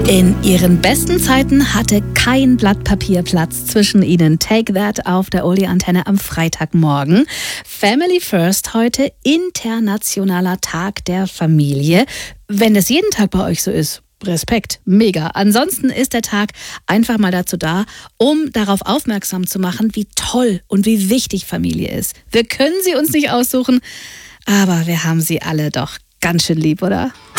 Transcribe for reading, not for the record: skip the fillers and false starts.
In ihren besten Zeiten hatte kein Blatt Papier Platz zwischen ihnen. Take That auf der Oldie-Antenne am Freitagmorgen. Family First heute, internationaler Tag der Familie. Wenn das jeden Tag bei euch so ist, Respekt, mega. Ansonsten ist der Tag einfach mal dazu da, um darauf aufmerksam zu machen, wie toll und wie wichtig Familie ist. Wir können sie uns nicht aussuchen, aber wir haben sie alle doch ganz schön lieb, oder?